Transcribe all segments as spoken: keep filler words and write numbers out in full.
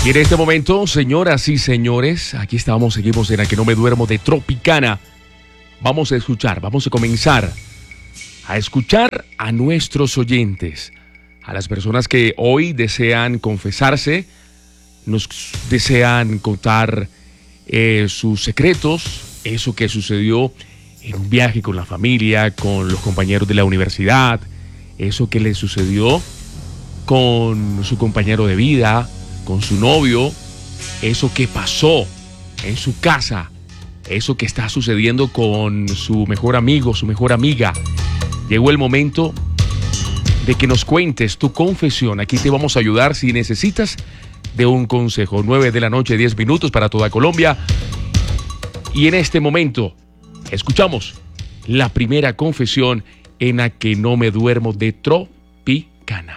Y en este momento, señoras y señores, aquí estamos, seguimos en A Que No Me Duermo de Tropicana. Vamos a escuchar, vamos a comenzar a escuchar a nuestros oyentes, a las personas que hoy desean confesarse, nos desean contar eh, sus secretos, eso que sucedió en un viaje con la familia, con los compañeros de la universidad, eso que le sucedió con su compañero de vida, con su novio, eso que pasó en su casa, eso que está sucediendo con su mejor amigo, su mejor amiga. Llegó el momento de que nos cuentes tu confesión. Aquí te vamos a ayudar si necesitas de un consejo. nueve de la noche, diez minutos para toda Colombia. Y en este momento escuchamos la primera confesión en A Que No Me Duermo de Tropicana.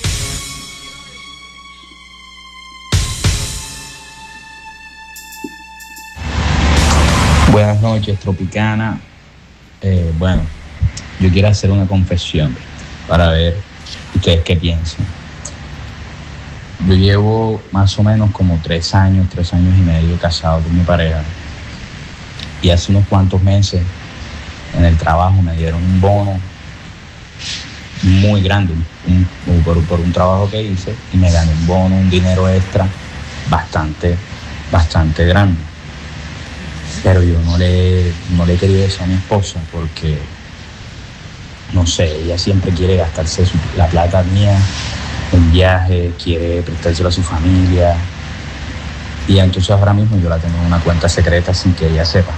Buenas noches, Tropicana. Eh, bueno, yo quiero hacer una confesión para ver ustedes qué piensan. Yo llevo más o menos como tres años, tres años y medio casado con mi pareja. Y hace unos cuantos meses en el trabajo me dieron un bono muy grande un, un, por, por un trabajo que hice, y me gané un bono, un dinero extra bastante, bastante grande. Pero yo no le, no le quería decir a mi esposa porque, no sé, ella siempre quiere gastarse su, la plata mía en viaje, quiere prestárselo a su familia. Y entonces ahora mismo yo la tengo en una cuenta secreta sin que ella sepa.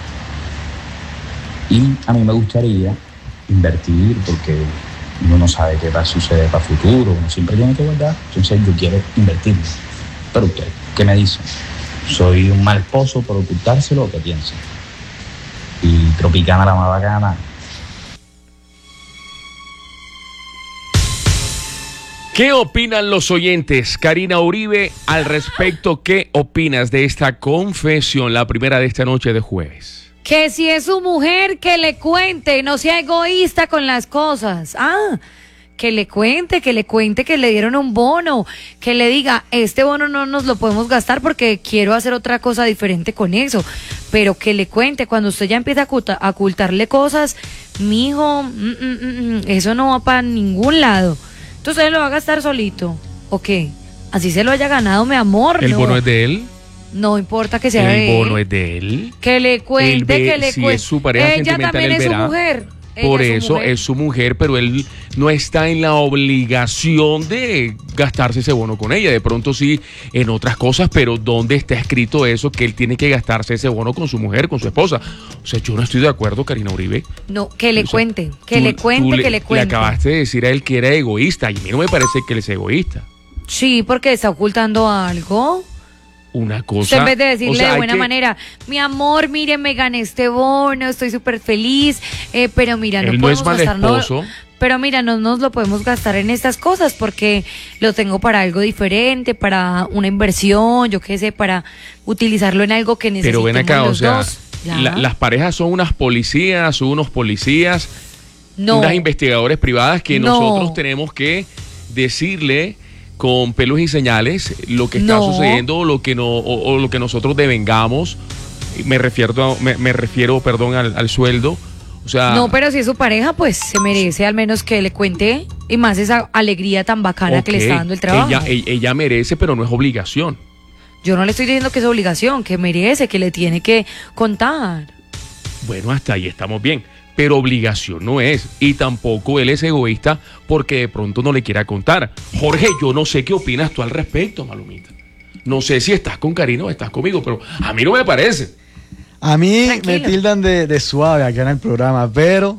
Y a mí me gustaría invertir porque uno no sabe qué va a suceder para el futuro, uno siempre tiene que guardar. Entonces yo quiero invertir. Pero ustedes, ¿qué me dicen? ¿Soy un mal esposo por ocultárselo o qué piensan? Y Tropicana la más bacana. ¿Qué opinan los oyentes? Karina Uribe, al respecto, ¿qué opinas de esta confesión, la primera de esta noche de jueves? Que si es su mujer, que le cuente, no sea egoísta con las cosas. Ah, que le cuente, que le cuente que le dieron un bono, que le diga, este bono no nos lo podemos gastar porque quiero hacer otra cosa diferente con eso, pero que le cuente. Cuando usted ya empieza a, oculta, a ocultarle cosas, mijo, mm, mm, mm, eso no va para ningún lado. Entonces usted lo va a gastar solito, ¿o qué? Así se lo haya ganado, mi amor. ¿El no. bono es de él? No importa que sea ¿El de él. bono es de él? Que le cuente, ve, que le si cuente. Es su pareja Ella sentimental, también él es verá. su mujer. Por Ella eso es su mujer, pero él no está en la obligación de gastarse ese bono con ella. De pronto sí en otras cosas, pero ¿dónde está escrito eso que él tiene que gastarse ese bono con su mujer, con su esposa? O sea, yo no estoy de acuerdo, Karina Uribe. No, que le O sea, cuente, que tú- le cuente, tú que le cuente. Le acabaste de decir a él que era egoísta, y a mí no me parece que él es egoísta. Sí, porque está ocultando algo. Una cosa... Usted en vez de decirle o sea, de hay buena que- manera, mi amor, mire, me gané este bono, estoy súper feliz, eh, pero mira, no Él no podemos es mal gastarnos, esposo. pero mira, no nos lo podemos gastar en estas cosas porque lo tengo para algo diferente, para una inversión, yo qué sé, para utilizarlo en algo que Pero necesitemos ven acá, o los sea, dos. Ya. la- las parejas son unas policías, son unos policías, No. unas investigadoras privadas que No. nosotros tenemos que decirle con pelos y señales lo que está No. sucediendo, lo que no, o, o lo que nosotros devengamos. Me refiero, a- me, me refiero, perdón, al, al sueldo. O sea, No, pero si es su pareja, pues se merece al menos que le cuente, y más esa alegría tan bacana que le ok, está dando el trabajo. Ella, ella, ella merece, pero no es obligación. Yo no le estoy diciendo que es obligación, que merece, que le tiene que contar. Bueno, hasta ahí estamos bien. Pero obligación no es. Y tampoco él es egoísta porque de pronto no le quiera contar. Jorge, yo no sé qué opinas tú al respecto, Malumita. No sé si estás con Karina o estás conmigo, pero a mí no me parece. A mí Tranquilo. me tildan de, de suave acá en el programa, pero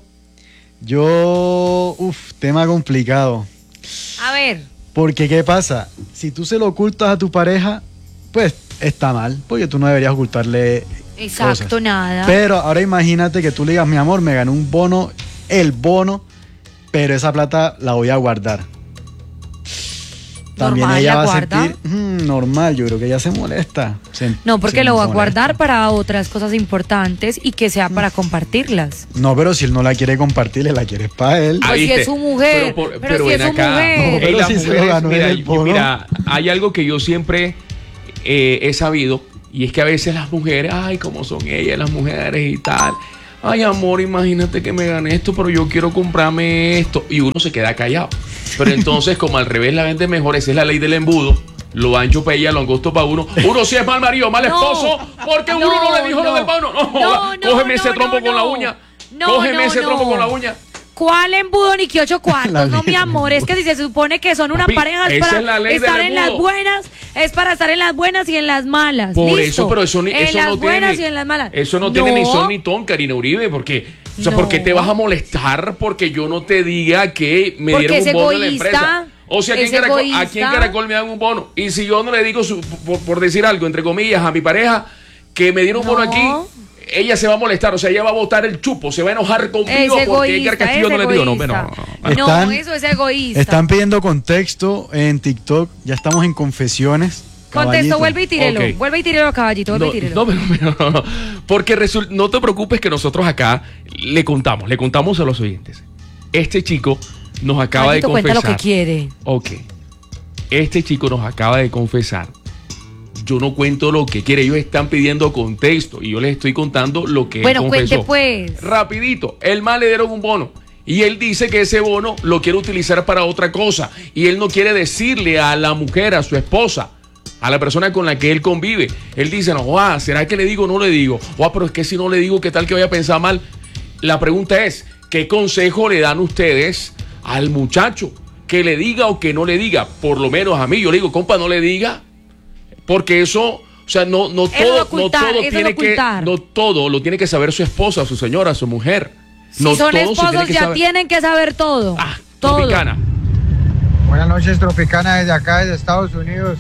yo, uff, tema complicado. A ver, Porque, ¿qué pasa? Si tú se lo ocultas a tu pareja, pues está mal, porque tú no deberías ocultarle exacto, cosas. nada. Pero ahora imagínate que tú le digas, mi amor, me gané un bono, el bono, pero esa plata la voy a guardar. También Normal, ella ¿la va a guarda? sentir, "Mm, normal, yo creo que ella se molesta. Se- No, porque se lo va a molesta. guardar para otras cosas importantes y que sea para compartirlas. No, pero si él no la quiere compartir, él la quiere para él. Ah, Pues si ¿viste? es su mujer, pero si ven es su mujer. No, Ey, pero las si se lo mujeres, ganó en mira, el bono. mira, hay algo que yo siempre eh, he sabido, y es que a veces las mujeres, ay, cómo son ellas, las mujeres y tal. Ay, amor, imagínate que me gané esto, pero yo quiero comprarme esto. Y uno se queda callado. Pero entonces, como al revés la vende mejor, esa es la ley del embudo. Lo ancho para ella, lo angosto para uno. Uno sí es mal marido, mal esposo, No, porque no, uno no le dijo no. lo del bono. No, No, no, cógeme no, ese trompo no, con la no. uña. No, Cógeme no, ese trompo no. con la uña. ¿Cuál embudo ni que ocho La cuartos? No, ley mi del amor, es que si se supone que son una Papi, pareja es esa para es la ley estar del en las embudo. buenas, es para estar en las buenas y en las malas. Por Listo. eso, pero eso, ni- en eso las no buenas tiene. y en las malas. Eso no, tiene ni son ni ton, Karina Uribe, porque. O sea, No. ¿por qué te vas a molestar porque yo no te diga que me Porque dieron es un bono en la egoísta, empresa? O sea, aquí en, es Caracol, egoísta. aquí en Caracol me dan un bono. Y si yo no le digo, su- por, por decir algo, entre comillas, a mi pareja, que me dieron un bono No. aquí, ella se va a molestar. O sea, ella va a botar el chupo, se va a enojar conmigo Es porque Edgar egoísta, Castillo es no le dio. No, no, egoísta. no, no. No, Están- eso es egoísta. Están pidiendo contexto en TikTok. Ya estamos en confesiones. Contesto, Caballito. vuelve y tírelo. Ok. Vuelve y tírelo, caballito, vuelve No, y tírelo. no, pero- pero no, no. Porque resul- no te preocupes que nosotros acá le contamos, le contamos a los oyentes. Este chico nos acaba Caballito, de cuenta confesar. lo que quiere. Ok. Este chico nos acaba de confesar. Yo no cuento lo que quiere. Ellos están pidiendo contexto y yo les estoy contando lo que Bueno, él cuente confesó. pues. Rapidito. El mal le dieron un bono. Y él dice que ese bono lo quiere utilizar para otra cosa. Y él no quiere decirle a la mujer, a su esposa, a la persona con la que él convive. Él dice, no, ah, ¿será que le digo o no le digo? Ah, pero es que si no le digo, ¿qué tal que vaya a pensar mal? La pregunta es, ¿qué consejo le dan ustedes al muchacho? Que le diga o que no le diga. Por lo menos a mí, yo le digo, compa, no le diga. Porque eso, o sea, no, no Eso todo, de ocultar, no todo eso de tiene que, ocultar. no todo lo tiene que saber su esposa, su señora, su mujer. Si no son todo se tiene esposos que ya saber. tienen que saber todo. Ah, todo. Tropicana. Buenas noches, Tropicana, desde acá, desde Estados Unidos.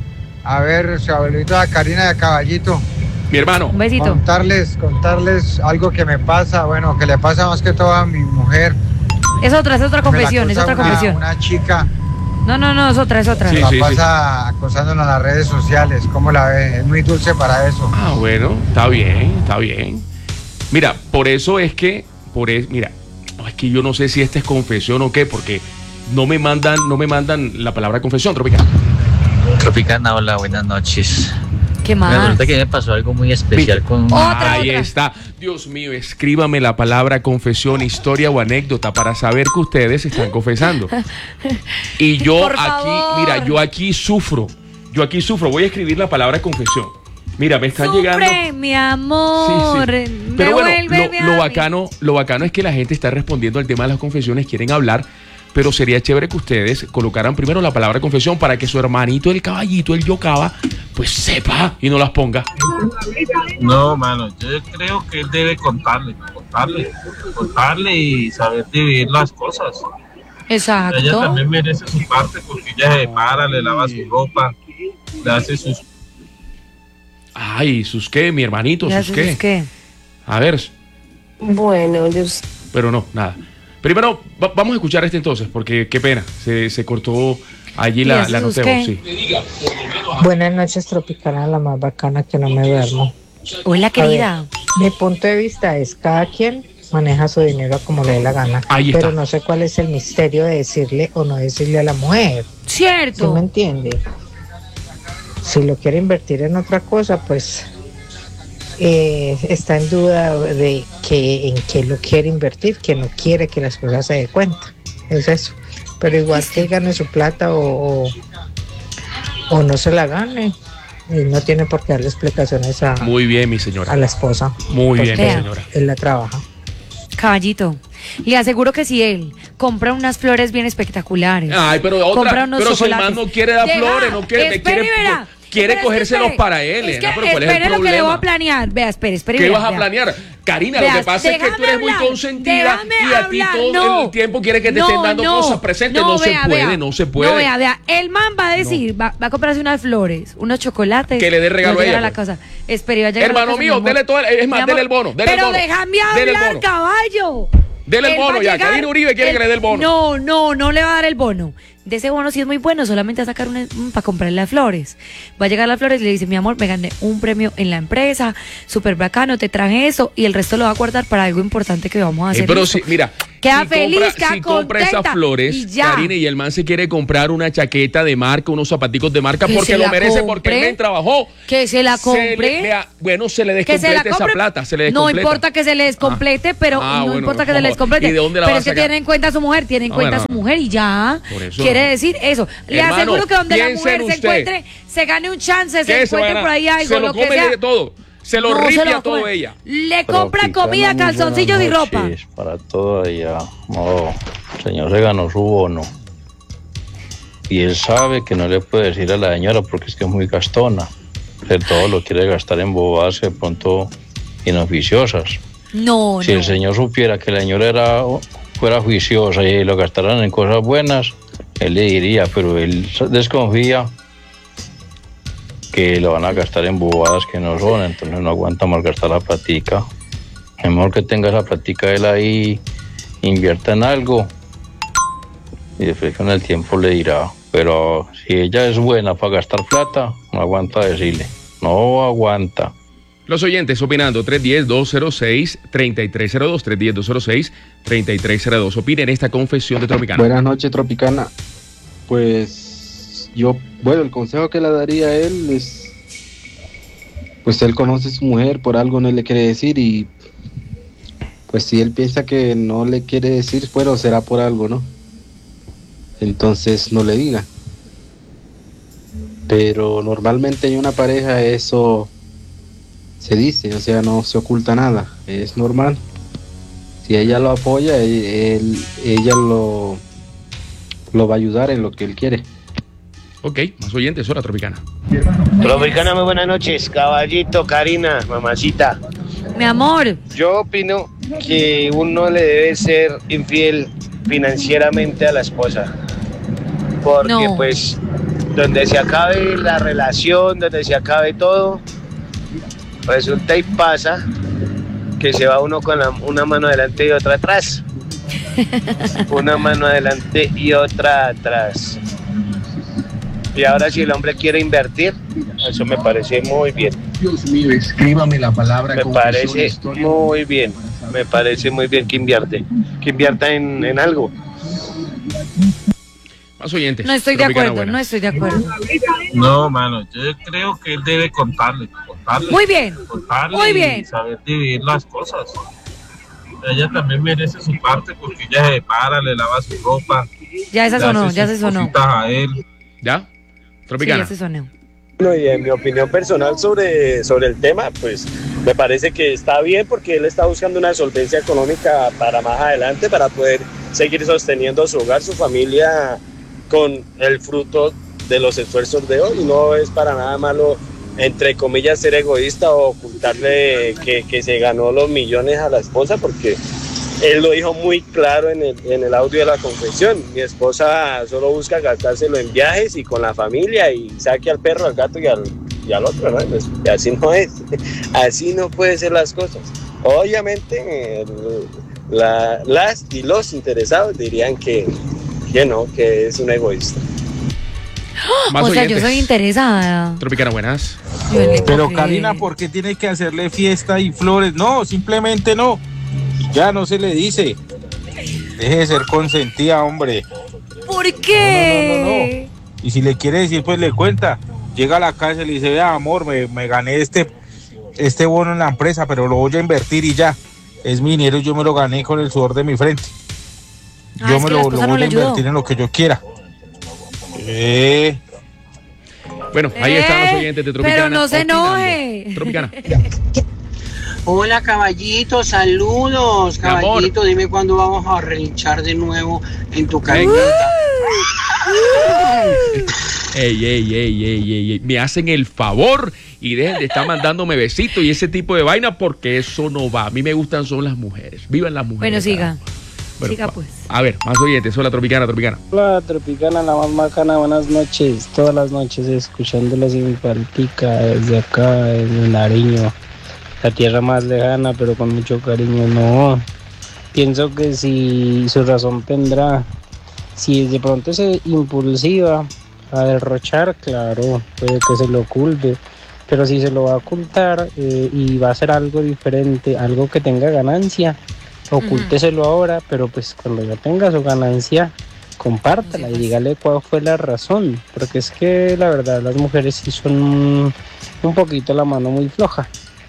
A ver, su abuelita Karina de Caballito. Mi hermano. Un besito. Contarles, contarles algo que me pasa, bueno, que le pasa más que todo a mi mujer. Es otra, es otra Me la confesión, es acosa otra una, confesión. Una chica No, no, no, es otra, es otra. Sí. la pasa acosándola en las redes sociales. ¿Cómo la ve? Es muy dulce para eso. Ah, bueno, está bien, está bien. Mira, por eso es que, por es, mira, no, es que yo no sé si esta es confesión o qué, porque no me mandan, no me mandan la palabra confesión, Tropicana. Tropicana, hola, buenas noches. ¿Qué Me más? resulta que me pasó algo muy especial con Otra, Ahí otra. está. Dios mío, escríbame la palabra confesión, historia o anécdota para saber que ustedes están confesando. Y yo Por aquí, favor. mira, yo aquí sufro. Yo aquí sufro. Voy a escribir la palabra confesión. Mira, me están Sufre, llegando. mi amor. Sí, sí. Pero bueno, Devuélveme lo, a lo mí. bacano, lo bacano es que la gente está respondiendo al tema de las confesiones, quieren hablar, pero sería chévere que ustedes colocaran primero la palabra confesión para que su hermanito, el caballito, el yocaba, pues sepa y no las ponga. No, mano, yo creo que él debe contarle, contarle, contarle y saber dividir las cosas. Ella Exacto. también merece su parte porque ella se para, le lava su ropa, le hace sus... Ay, ¿sus qué, mi hermanito? Ya ¿Sus sé, qué? es que- A ver, Bueno, yo s- pero no, nada. Primero, va- vamos a escuchar este entonces, porque qué pena, se, se cortó allí ¿Y la, eso la es nota de qué? voz, sí. Buenas noches, Tropicana, la más bacana que no me duermo. Hola, A querida. ver, mi punto de vista es cada quien maneja su dinero como le dé la gana. Ahí está. Pero no sé cuál es el misterio de decirle o no decirle a la mujer. ¿Sí Cierto. me entiende? Si lo quiere invertir en otra cosa, pues eh, está en duda de que en qué lo quiere invertir, que no quiere que las cosas se dé cuenta. Es eso. Pero igual que gane su plata o, o, o no se la gane, y no tiene por qué darle explicaciones a, Muy bien, mi a señora. la esposa. Muy bien, mi Vea. señora. Él la trabaja. Caballito, le aseguro que si él compra unas flores bien espectaculares. Ay, pero compra otra, unos pero si el chocolates. man no quiere dar Deja, flores, no quiere, espere, quiere, verá. quiere Pero es que cogérselos espere, para él, es que Elena, pero ¿cuál es el espere lo que le voy problema? a planear. Vea, espere, espere. ¿Qué vea, vas a vea. planear? Karina, lo Veas, que pasa es que tú déjame eres muy hablar, consentida déjame y a ti hablar, todo no. el tiempo quiere que te No, estén dando no, cosas presentes. No, se vea, puede, vea. no se puede. No, vea, vea. El man va a decir, va, va a comprarse unas flores, unos chocolates. Que le dé regalo va a ella, llegar la pues. casa. Espere, va a llegar a la Hermano casa, mío, mi amor. dele todo, el- es más, Mi dele amor, el bono, dele el Pero bono. déjame Dele el hablar, bono. caballo. Dele el Él va bono a ya. llegar- Karina Uribe quiere él- que le dé el bono. No, no, no le va a dar el bono. De ese bono sí es muy bueno, solamente a sacar un, para comprarle las flores. Va a llegar las flores y le dice, mi amor, me gané un premio en la empresa, súper bacano, te traje eso y el resto lo va a guardar para algo importante que vamos a Eh, hacer. pero listo. sí, mira, queda si feliz, compra, queda si compra contenta. esas flores, y ya. Karina, y el man se quiere comprar una chaqueta de marca, unos zapaticos de marca, Que porque se lo la merece, compre. porque el men trabajó. Que se la Se compre. le- vea, bueno, se le Que se descomplete la esa compre. plata, se le No descompleta. importa que se le descomplete, pero Ah, no bueno, importa que no, se le descomplete. ¿y de dónde la pero va a es que sacar? tiene en cuenta a su mujer, tiene en Ah, cuenta bueno, a su mujer y ya. por eso Quiere no. decir eso. Le Hermano, aseguro que donde la piense mujer en se usted. encuentre, se gane un chance, se ¿Qué se encuentre van a- por ahí algo, se lo, lo que come sea. de todo, se lo No, se ripia lo va a todo comer. ella. Le compra comida, calzoncillos y ropa. Para todo allá. No, el señor se ganó su bono. Y él sabe que no le puede decir a la señora porque es que es muy gastona. Que todo lo quiere gastar en bobadas de pronto inoficiosas. No, Si no. el señor supiera que la señora era, fuera juiciosa y lo gastaran en cosas buenas, él le diría, pero él desconfía que lo van a gastar en bobadas que no son, entonces no aguanta malgastar la platica. Es mejor que tenga esa platica él ahí, invierta en algo y después con el tiempo le dirá. Pero si ella es buena para gastar plata, no aguanta decirle, no aguanta. Los oyentes opinando, tres uno cero, dos cero seis, tres tres cero dos, tres uno cero, dos cero seis, tres tres cero dos. Opinen esta confesión de Tropicana. Buenas noches, Tropicana. Pues yo, bueno, el consejo que le daría a él es, pues él conoce a su mujer, por algo no le quiere decir y pues si él piensa que no le quiere decir, bueno, será por algo, ¿no? Entonces no le diga. Pero normalmente en una pareja eso se dice, o sea, no se oculta nada, es normal. Si ella lo apoya, él, él- ella lo, lo va a ayudar en lo que él quiere. Ok, más oyentes, hora Tropicana. Tropicana, muy buenas noches. Caballito, Karina, mamacita. Mi amor. Yo opino que uno le debe ser infiel financieramente a la esposa. Porque No. pues donde se acabe la relación, donde se acabe todo, resulta y pasa que se va uno con la- una mano adelante y otra atrás. Una mano adelante y otra atrás. Y ahora si el hombre quiere invertir, eso me parece muy bien. Dios mío, escríbame la palabra Me confesión, parece historia. muy bien. Me parece muy bien que invierte. Que invierta en, en algo. Más oyentes. No estoy de Tropicana acuerdo, buena. no estoy de acuerdo. No, mano, yo creo que él debe contarle, contarle. Muy bien, Contarle muy y bien. saber dividir las cosas. Ella también merece su parte porque ella se para, le lava su ropa. Ya esa le sonó, hace ya sus se sonó. cositas a él. ¿Ya? Sí, Tropicana. ya se sonó. Bueno, y en mi opinión personal sobre, sobre el tema, pues me parece que está bien porque él está buscando una solvencia económica para más adelante, para poder seguir sosteniendo su hogar, su familia, con el fruto de los esfuerzos de hoy. No es para nada malo, entre comillas, ser egoísta o ocultarle que, que se ganó los millones a la esposa, porque él lo dijo muy claro en el, en el audio de la confesión. Mi esposa solo busca gastárselo en viajes y con la familia y saque al perro, al gato y al, y al otro, ¿no? Pues, y así no es, así no pueden ser las cosas. Obviamente el- la- las y los interesados dirían que, que no, que es un egoísta. Más O sea, yo oyentes. soy interesada. Tropicana buenas. Yo le Pero cogí. Karina, ¿por qué tiene que hacerle fiesta y flores? No, simplemente no. Ya no se le dice. Deje de ser consentida, hombre. ¿Por qué? Y si le quiere decir, pues le cuenta. Llega a la casa y le dice, vea, amor, me, me gané este, este bono en la empresa, pero lo voy a invertir y ya. Es mi dinero y yo me lo gané con el sudor de mi frente. Ah, Yo es me que la lo, lo esposa no voy le a ayudó. invertir en lo que yo quiera. Eh. Bueno, ahí están los Eh, oyentes de Tropicana. pero no se opinando. enoje. Tropicana. Hola caballito, saludos Mi amor. caballito, dime cuándo vamos a relinchar de nuevo en tu camioneta. Ey, ey, ey, ey, ey, ey. Me hacen el favor y dejen de estar mandándome besitos y ese tipo de vaina porque eso no va. A mí me gustan son las mujeres. Vivan las mujeres. Bueno, siga. Bueno, Siga pues. A ver, más oyentes. Hola, Tropicana, Tropicana. Hola Tropicana, la más bacana, buenas noches, todas las noches escuchándola simpática desde acá en Nariño, la tierra más lejana pero con mucho cariño. No, pienso que si su razón tendrá, si de pronto es impulsiva a derrochar, claro, puede que se lo oculte, pero si se lo va a ocultar eh, y va a hacer algo diferente, algo que tenga ganancia, ocúlteselo ahora, pero pues cuando ya tenga su ganancia, compártala y dígale cuál fue la razón, porque es que la verdad las mujeres sí son un, un poquito la mano muy floja.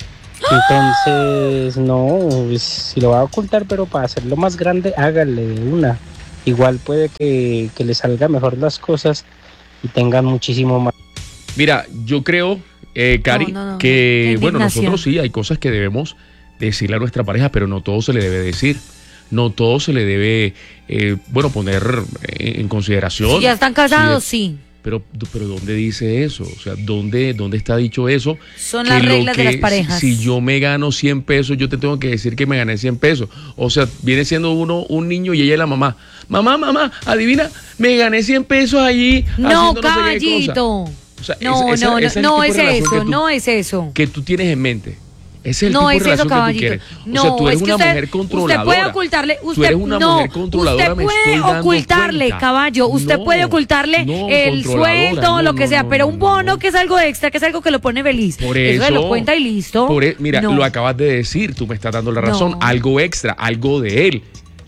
Entonces, no, pues, si lo va a ocultar, pero para hacerlo más grande, hágale de una. Igual puede que, que le salga mejor las cosas y tengan muchísimo más. Mira, yo creo, eh, Cari, No, no, no. que, Qué bueno, indignación. nosotros sí, hay cosas que debemos decirle a nuestra pareja, pero no todo se le debe decir. No todo se le debe, eh, bueno, poner en, en consideración. Si ya están casados, Sí, sí. Pero, pero ¿dónde dice eso? O sea, ¿dónde, dónde está dicho eso? Son Que las lo reglas de que- las parejas. Si yo me gano cien pesos, yo te tengo que decir que me gané cien pesos. O sea, viene siendo uno un niño y ella es la mamá. Mamá, mamá, adivina, me gané cien pesos allí. No, haciendo no sé qué cosa. caballito. O sea, No, esa- no, esa- no, ese no el es tipo de relación eso, que tú- no es eso. que tú tienes en mente. Ese es el No tipo de es eso, relación que tú caballito. quieres. No, o sea, tú eres es que una usted, mujer controladora. Usted puede ocultarle, usted tú eres una no, mujer controladora, usted me puede estoy dando ocultarle, cuenta. caballo, usted No, puede ocultarle no, el controladora, sueldo, no, lo que no, sea, no, pero no, un bono que es algo extra, que es algo que lo pone feliz. Por eso, eso, se lo cuenta y listo. Por e- mira, No. lo acabas de decir, tú me estás dando la razón. No. Algo extra, algo de él.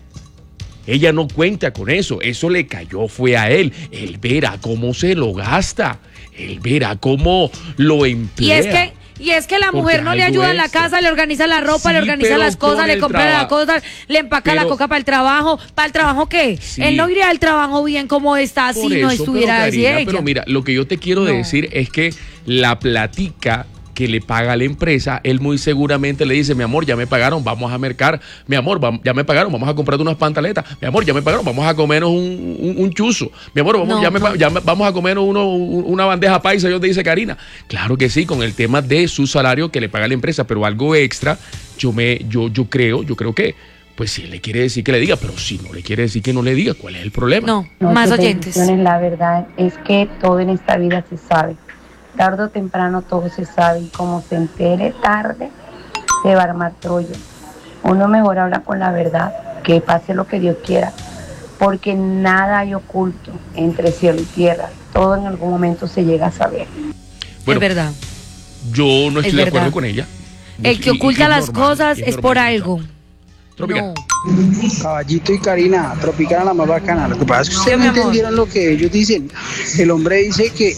Ella no cuenta con eso. Eso le cayó, fue a él. Él verá cómo se lo gasta. Él verá cómo lo Y emplea. es que y es que la Porque mujer no le algo ayuda en la extra. casa, le organiza la ropa, Sí, le organiza pero las cosas, con le el compra las traba- cosas, le empaca la Pero- coca para el trabajo. ¿Para el trabajo qué? Sí. Él no iría al trabajo bien como está Por si no eso, estuviera pero, así Karina, ella. pero mira, lo que yo te quiero No. decir es que la platica que le paga a la empresa, él muy seguramente le dice, mi amor, ya me pagaron, vamos a mercar, mi amor, vam- ya me pagaron, vamos a comprarte unas pantaletas, mi amor, ya me pagaron, vamos a comernos un, un, un chuzo, mi amor, vamos, No, ya me no. pa- ya me- vamos a comernos uno, un- una bandeja paisa, yo te dice Karina. Claro que sí, con el tema de su salario que le paga la empresa, pero algo extra, yo me, yo, yo creo, yo creo que, pues si él le quiere decir que le diga, pero si no le quiere decir que no le diga, ¿cuál es el problema? No, No, más sus oyentes. bendiciones. La verdad es que todo en esta vida se sabe. Tarde o temprano todo se sabe y como se entere tarde, se va a armar trollo. Uno mejor habla con la verdad, que pase lo que Dios quiera, porque nada hay oculto entre cielo y tierra. Todo en algún momento se llega a saber. Bueno, es verdad. Yo no Es estoy de acuerdo verdad. con ella. El que Y- y- oculta y es las normal, cosas y es normal, por muchacho. algo. Tropical. Caballito y Karina, Tropicana la más bacana. Lo que pasa es que ustedes Sí, no mi amor. entendieron lo que ellos dicen. El hombre dice que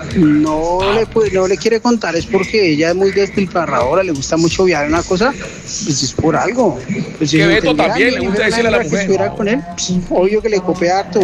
no le, puede- no le quiere contar, es porque ella es muy despilfarradora, le gusta mucho viajar, una cosa, pues es por algo. Pues, si Que lo Beto entendiera, también le mi gusta mujer decirle a la que mujer. estuviera con él, pues, obvio que le copia harto.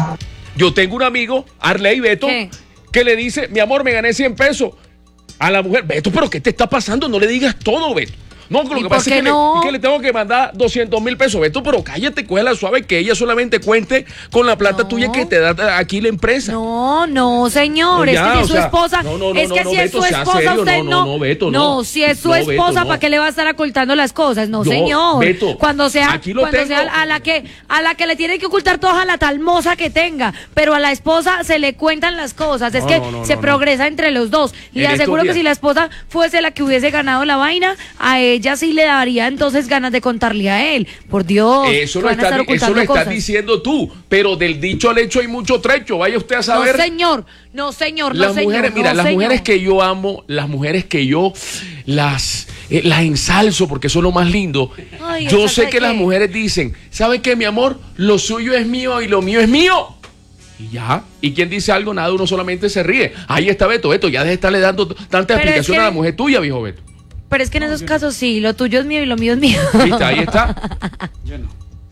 Yo tengo un amigo, Arley Beto, ¿Qué? que le dice, mi amor, me gané cien pesos. A la mujer, Beto, pero ¿qué te está pasando? No le digas todo, Beto. No, lo ¿Y que por pasa es qué que, le, no? es que le tengo que mandar doscientos mil pesos. Beto, pero cállate, cógela suave, que ella solamente cuente con la plata No. tuya que te da aquí la empresa. No, no, señor, No, es ya, que si o es su sea, esposa, no, no, no, es que no, si no, es su Beto, sea esposa, serio, usted no, no, no, no, Beto, no. si es su No, Beto, esposa, no. ¿para qué le va a estar ocultando las cosas? No, Yo, señor. Beto, cuando sea, aquí lo cuando tengo. sea a la que, a la que le tiene que ocultar todas a la tal moza que tenga, pero a la esposa se le cuentan las cosas, es No, que no, no, se no, progresa entre los dos. Le En estos aseguro que días- si la esposa fuese la que hubiese ganado la vaina, a ella sí le daría entonces ganas de contarle a él. Por Dios, Eso que lo, van a está, estar eso lo ocultando estás cosas. diciendo tú, pero del dicho al hecho hay mucho trecho. Vaya usted a No, saber. señor, no, señor, no, Las señor. mujeres, mira, no, las señor. mujeres que yo amo, las mujeres que yo las, eh, las ensalzo porque son lo más lindo. Ay, Yo ¿ensalza sé de que las qué? mujeres dicen, ¿sabe qué, mi amor? Lo suyo es mío y lo mío es mío. Y ya. ¿Y quien dice algo? Nada, uno solamente se ríe. Ahí está Beto. Beto, ya deja de estarle dando t- tanta Pero es explicación que- a la mujer tuya, viejo Beto. Pero es que en esos casos sí, lo tuyo es mío y lo mío es mío. ¿Viste? Ahí está. Yo no.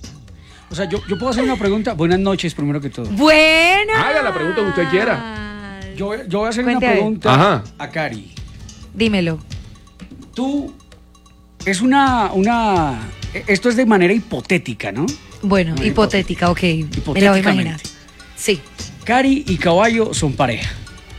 O sea, yo, yo puedo hacer una pregunta. Buenas noches, primero que todo. Buena. Haga la pregunta que usted quiera. Yo, yo voy a hacer Cuente a una ver. pregunta Ajá. a Cari. Dímelo. Tú, es una, una, esto es de manera hipotética, ¿no? Bueno, No, hipotética, ok. Me la voy a Hipotéticamente. imaginar. Sí. Cari y Caballo son pareja.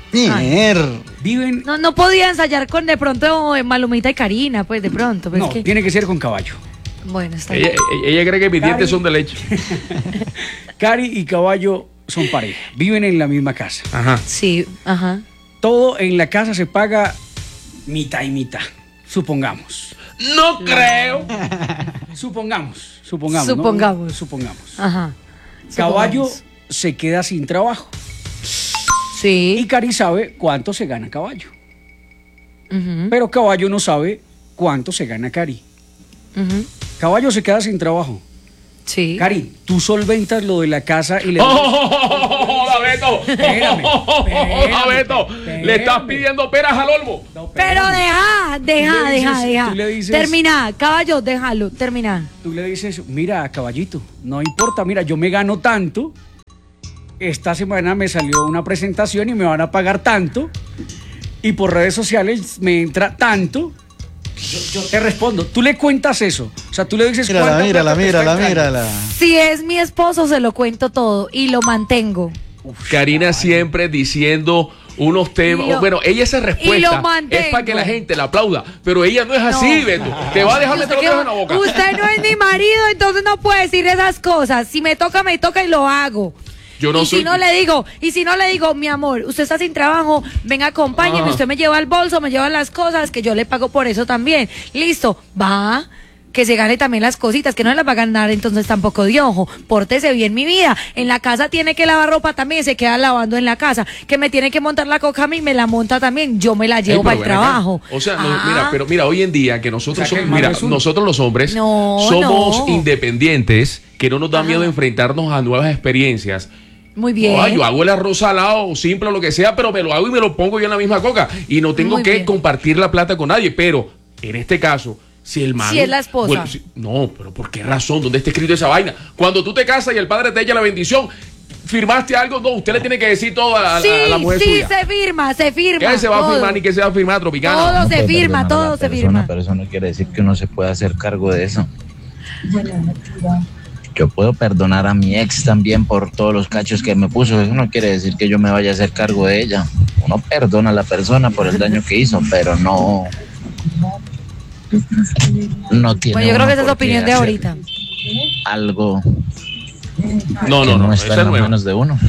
Viven. No, no podía ensayar con de pronto eh, Malumita y Karina, pues de pronto. Pues No, es que- tiene que ser con Caballo. Bueno, está Ella, bien. ella- ella cree que mis Cari. dientes son de leche. Cari y Caballo son pareja. Viven en la misma casa. Ajá. Sí, ajá. Todo en la casa se paga mitad y mitad. Supongamos. No creo. Supongamos. Supongamos. ¿no? Supongamos. Supongamos. Ajá. Caballo Supongamos. se queda sin trabajo. Sí. Y Cari sabe cuánto se gana Caballo. Ujú, Pero Caballo no sabe cuánto se gana Cari. Ujú. Caballo se queda sin trabajo. Sí. Cari, tú solventas lo de la casa y le... ¡Hola, Beto! Espérame, ¡Hola, Beto! Le estás pidiendo peras al olmo. Pero deja, deja, Tú le deja, dices- deja. tú le dices- Termina, caballo, déjalo, termina. Tú le dices, mira, caballito, no importa, mira, yo me gano tanto. Esta semana me salió una presentación y me van a pagar tanto. Y por redes sociales me entra tanto. Yo, yo te respondo. Tú le cuentas eso. O sea, tú le dices Mírala, cuánta mírala, plata te está mírala, entrando. mírala. Si es mi esposo, se lo cuento todo y lo mantengo. Karina siempre diciendo unos temas. Y lo- bueno, ella esa y respuesta lo mantengo. es para que la gente la aplauda. Pero ella no es así, Beto. Te va a dejar meter los dedos en la boca. Usted no es mi marido, entonces no puede decir esas cosas. Si me toca, me toca y lo hago. Yo no y soy- si no le digo, y si no le digo, mi amor, usted está sin trabajo, venga, acompáñeme, Ajá. usted me lleva el bolso, me lleva las cosas, que yo le pago por eso también. Listo, va, que se gane también las cositas, que no las va a ganar entonces tampoco de ojo. Pórtese bien, mi vida. En la casa tiene que lavar ropa también, se queda lavando en la casa. Que me tiene que montar la coca a mí, me la monta también, yo me la llevo Ey, para el pero ven acá. trabajo. O sea, no, Ah. mira, pero mira, hoy en día que nosotros O sea, que el somos, mira, malo es uno. nosotros los hombres No, somos no. independientes, que no nos da miedo enfrentarnos a nuevas experiencias. Muy bien. Ah, yo hago el arroz salado, simple o lo que sea, pero me lo hago y me lo pongo yo en la misma coca. Y no tengo Muy que bien. compartir la plata con nadie. Pero en este caso, si el man. Si es la esposa. Bueno, si- no, pero ¿por qué razón? ¿Dónde está escrito esa vaina? Cuando tú te casas y el padre te echa la bendición, ¿firmaste algo? No, usted le tiene que decir todo a, la- a Sí, la mujer sí, suya. se firma, se firma. ¿Qué se va a todo. firmar ni qué se va a firmar, Tropicana? Todo Uno se puede firma, perdonar a todo la se persona, firma. Pero eso no quiere decir que uno se pueda hacer cargo de eso. Yo puedo perdonar a mi ex también por todos los cachos que me puso. Eso no quiere decir que yo me vaya a hacer cargo de ella. Uno perdona a la persona por el daño que hizo, pero no. No tiene. Pues yo creo uno que esa es la por qué opinión de hacer ahorita. Algo. No, que no, no, está esa en es las nueva. manos de uno.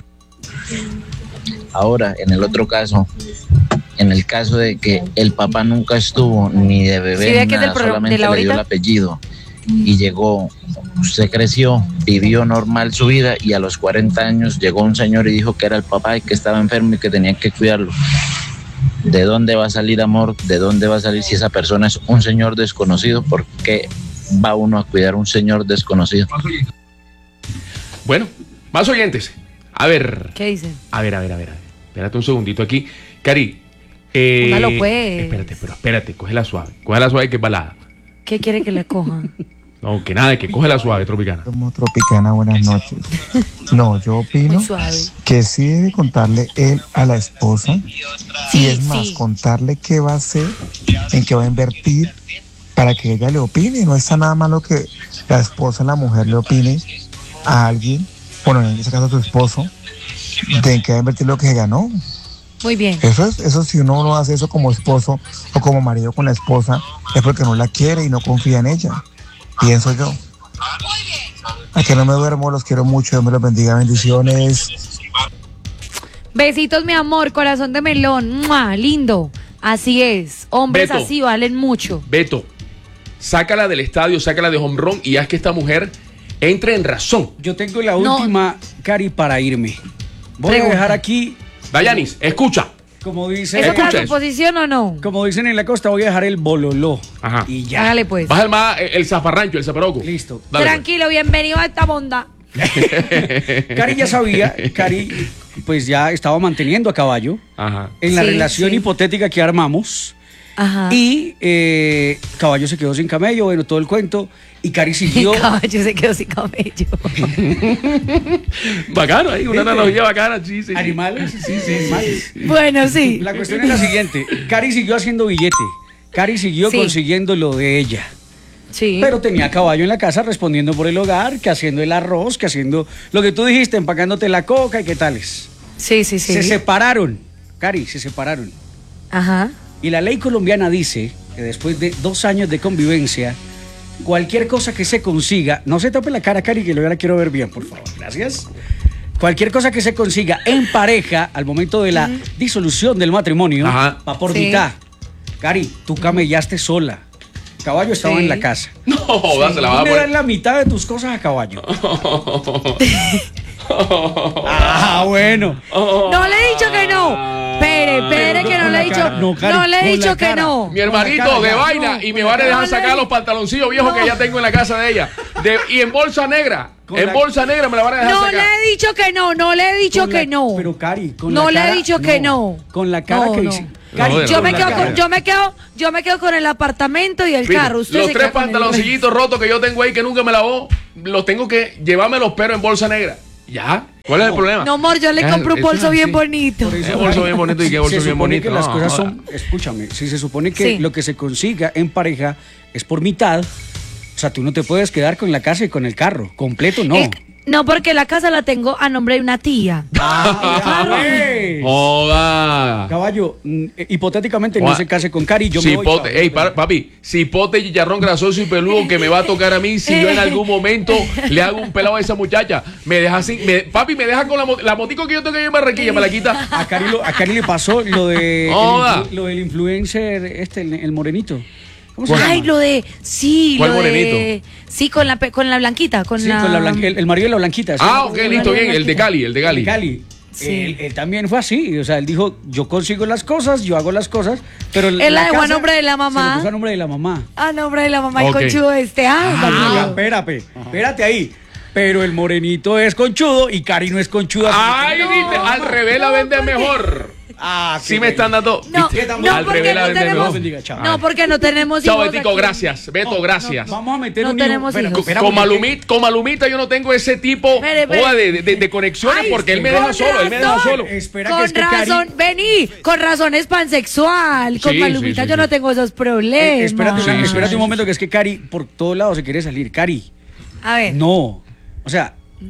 Ahora, en el otro caso, en el caso de que el papá nunca estuvo ni de bebé, Sí, ve ni que es del nada, pro- solamente de la le dio el ahorita. apellido y llegó, usted creció, vivió normal su vida y a los cuarenta años llegó un señor y dijo que era el papá y que estaba enfermo y que tenían que cuidarlo. ¿De dónde va a salir amor? ¿De dónde va a salir si esa persona es un señor desconocido? ¿Por qué va uno a cuidar a un señor desconocido? Bueno, más oyentes. A ver. ¿Qué dicen? A ver, a ver, a ver. a ver. Espérate un segundito aquí. Cari. Eh, Póngalo, pues. Espérate, pero espérate, cógela suave. Cógela suave que es balada. ¿Qué quiere que le coja? No, que nada, que cógela suave, Tropicana. Como Tropicana, buenas noches. No, yo opino Muy suave. que sí debe contarle él a la esposa Sí, y es más, sí. contarle qué va a hacer, en qué va a invertir para que ella le opine. No está nada malo que la esposa, la mujer le opine a alguien, bueno, en este caso a su esposo, de en qué va a invertir lo que se ganó. Muy bien. Eso es, eso si uno no hace eso como esposo o como marido con la esposa, es porque no la quiere y no confía en ella. Pienso yo. A que no me duermo, los quiero mucho, Dios me los bendiga, bendiciones. Besitos, mi amor, corazón de melón. ¡Mua! Lindo. Así es. Hombres Beto. así valen mucho. Beto, sácala del estadio, sácala de home run y haz que esta mujer entre en razón. Yo tengo la No. última, Cari, para irme. Voy Pregunta. a dejar aquí, Dayanis, escucha. como dice, ¿Eso Escucha para eso. su posición o no? como dicen en la costa, voy a dejar el bololó. Ajá. Y ya. Hágale pues. Baja el más, el, el zafarrancho, el zaparoco. Listo. Dale, pues. Tranquilo, bienvenido a esta bonda. Cari ya sabía, Cari pues ya estaba manteniendo a caballo Ajá. en la Sí, relación sí. hipotética que armamos. Ajá. Y eh, Caballo se quedó sin camello, bueno, todo el cuento. Y Cari siguió. Caballo se quedó sin cabello. Bacano ahí, una ¿Viste? analogía bacana, sí, sí. sí. Animales, sí, sí, animales. Bueno, sí. La cuestión es la siguiente: Cari siguió haciendo billete. Cari siguió Sí. consiguiendo lo de ella. Sí. Pero tenía a Caballo en la casa respondiendo por el hogar, que haciendo el arroz, que haciendo lo que tú dijiste, empacándote la coca y qué tales. Sí, sí, sí. Se separaron, Cari, se separaron. Ajá. Y la ley colombiana dice que después de dos años de convivencia, cualquier cosa que se consiga, no se tape la cara, Cari, que yo la quiero ver bien, por favor, gracias. Cualquier cosa que se consiga en pareja al momento de la disolución del matrimonio, Ajá. va por Sí. mitad. Cari, tú camellaste sola. Caballo estaba Sí. en la casa. No, jodas, se la Tú va a le das poner. la mitad de tus cosas a Caballo. Ah, bueno. No le he dicho que no. Espere, espere, que no le le he dicho, No, Cari, no le he con dicho la que cara. no. Mi hermanito cara, de ya. vaina No, y me con van a la dejar cara. sacar los pantaloncillos viejos que ya tengo en la casa de ella. De- y en bolsa negra. Con En la- bolsa negra me la van a dejar No sacar. le he dicho que no, no le he dicho Con la- que no. Pero Cari, con No la le he cara- dicho que no. Con la cara No, que no. dice. Cari, No, Yo con me la quedo cara. con, yo me quedo, yo me quedo con el apartamento y el Mira, carro. Usted los se tres queda con el pantaloncillitos rotos que yo tengo ahí que nunca me lavó, los tengo que llevármelos pero en bolsa negra. ¿Ya? ¿Cuál es el problema? No, amor, yo le Ah, compro un eso es bolso bien así. bonito. Por eso, Eh, bolso bien bonito y qué bolso se bien supone bonito. que las No, cosas joda. son, escúchame, si se supone que Sí. lo que se consiga en pareja es por mitad, o sea, tú no te puedes quedar con la casa y con el carro, completo no. Eh, no, porque la casa la tengo a nombre de una tía. Ah, ¡Ey! Joda. Caballo, mm, eh, hipotéticamente no Joda. se case con Cari, yo me voy. Cipote, caballo. ey, pa- papi, cipote, chicharrón grasoso y peludo que me va a tocar a mí si yo en algún momento le hago un pelado a esa muchacha. Me deja así, me- papi, me deja con la, mo- la motico que yo tengo ahí en Barranquilla, me la quita. A Cari, lo- a Cari le pasó lo de el Joda. influ- lo del influencer este, el, el morenito. ¿Cómo se Ay, llama? lo de, sí, ¿Cuál lo de, morenito? sí, con la, pe- con la blanquita, con Sí, la, con la blanqui- el, el marido de la blanquita. ¿sí? Ah, ok, listo, bien, el de Cali, el de El Cali. de Cali. Sí. Él, él también fue así, o sea, él dijo, yo consigo las cosas, yo hago las cosas, pero Él la dejó a nombre de la Se mamá. lo puso a nombre de la mamá. a nombre de la mamá y Ok. conchudo este. Ah, Ah, Camilo. espérate, espérate ahí. Pero el morenito es conchudo y Cari no es conchuda. Ay, viste, al revés la vende mejor. Ah, Sí me están dando. No, ¿viste? no, al porque revés la no vende tenemos, mejor. Bendiga, chao. no, porque no tenemos Chao, hijos Betico, aquí. gracias. Beto, gracias. Vamos a meter No un tenemos hijo. hijos. espera, Con, porque- Malumita, con Malumita yo no tengo ese tipo Espere, espere. joda, de, de- de conexiones Ay, porque él me con deja solo, él me deja razón. solo. Espera que Con es que Cari- razón, vení, con razón es pansexual. Con Sí, Malumita sí, sí, yo sí. no tengo esos Eh, problemas. espérate, Sí, sí, espérate sí. un momento que es que Cari por todos lados se quiere salir. Cari, A ver, no. O sea,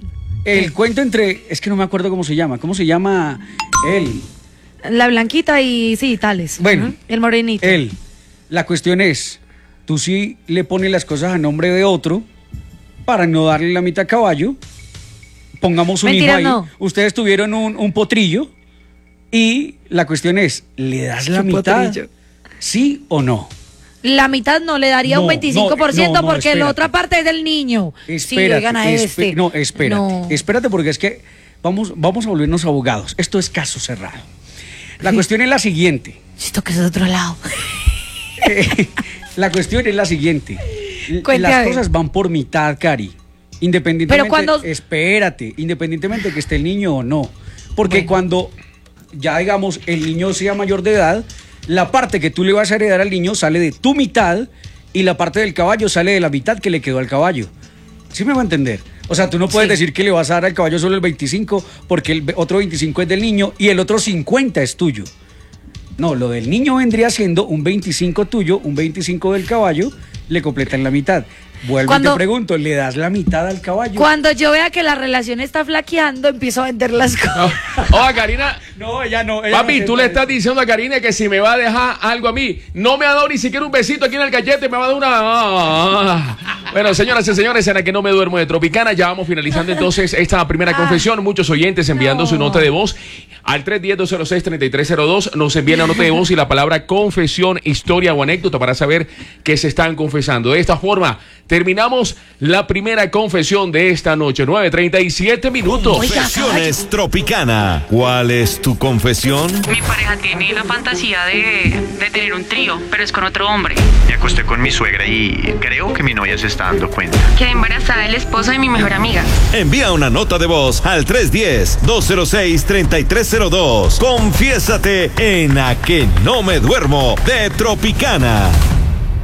el cuento entre, es que no me acuerdo cómo se llama. ¿Cómo se llama él? la blanquita y sí, tales. Bueno. Ujú, el morenito. Él. La cuestión es, tú sí le pones las cosas a nombre de otro para no darle la mitad a caballo. Pongamos un Mentira, hijo ahí. no. Ustedes tuvieron un, un potrillo y la cuestión es, ¿le das la ¿Qué mitad? potrillo? ¿Sí o no? La mitad no le daría un No, veinticinco por ciento no, no, porque la espérate. otra parte es del niño. Sí, Espérate, oigan a espe- este. No, espérate. No. Espérate porque es que vamos, vamos a volvernos abogados. Esto es caso cerrado. La cuestión es la siguiente. Esto que es de otro lado. La cuestión es la siguiente. Cuente, a Las ver. cosas van por mitad, Cari. Independientemente. Pero cuando- Espérate, independientemente de que esté el niño o no. Porque Bueno. cuando ya digamos el niño sea mayor de edad, la parte que tú le vas a heredar al niño sale de tu mitad y la parte del caballo sale de la mitad que le quedó al caballo. ¿Sí me va a entender? O sea, tú no puedes Sí. decir que le vas a dar al caballo solo el veinticinco porque el otro veinticinco es del niño y el otro cincuenta es tuyo. No, lo del niño vendría siendo un veinticinco tuyo, un veinticinco del caballo, le completan la mitad. Vuelvo Cuando- y te pregunto, ¿le das la mitad al caballo? Cuando yo vea que la relación está flaqueando, empiezo a vender las cosas. Oiga, Karina. No, ella no. ella Papi, no tú acepta le estás diciendo a Karina que si me va a dejar algo a mí, no me ha dado ni siquiera un besito aquí en el cachete, me va a dar una. Bueno, señoras y señores, en la que no me duermo de Tropicana, ya vamos finalizando entonces esta primera confesión. Muchos oyentes enviando no. su nota de voz al tres uno cero, dos cero seis, tres tres cero dos. Nos envían la nota de voz y la palabra confesión, historia o anécdota para saber qué se están confesando. De esta forma, terminamos la primera confesión de esta noche. nueve treinta y siete minutos. Confesiones Tropicana. ¿Cuál es tu confesión? Mi pareja tiene la fantasía de, de tener un trío, pero es con otro hombre. Me acosté con mi suegra y creo que mi novia se está dando cuenta. Quedé embarazada del esposo de mi mejor amiga. Envía una nota de voz al tres uno cero, dos cero seis, tres tres cero dos. Confiésate en A que no me duermo de Tropicana.